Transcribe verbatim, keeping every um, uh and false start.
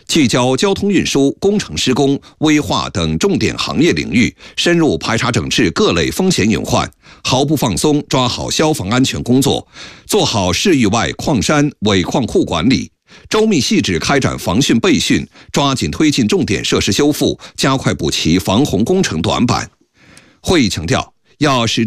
聚焦交通运输、工程施工、危化等重点行业领域，深入排查整治各类风险隐患，毫不放松抓好消防安全工作，做好市域外矿山、尾矿库管理，周密细致开展防汛备汛，抓紧推进重点设施修复，加快补齐防洪工程短板。会议强调，要始终